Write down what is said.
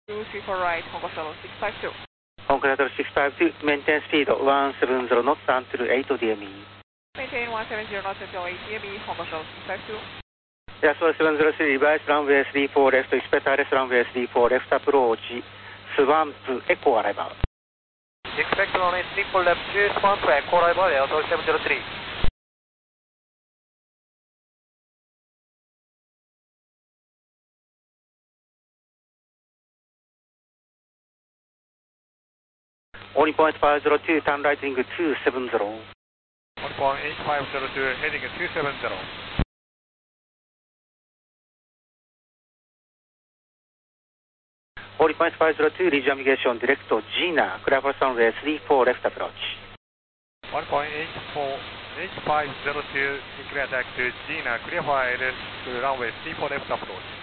234 right, Hongo Shuttle 652. Hongo Shuttle 652, maintain speed 170 knots until 8 DME. Maintain 170 knots until 8 DME, Hongo Shuttle 652. Yasuo 703, reverse runway 34 left, expect RS runway 34 left approach, swamp echo arrival. Expect runway 34 left, swamp echo arrival, Yasuo 703. Only point 502, turn right heading 270. 1.8502, heading 270. Only point 502, region navigation direct to Gina, clear for runway 34 left approach. 1.8502, clear attack to Gina, clear for LS to runway 34 left approach.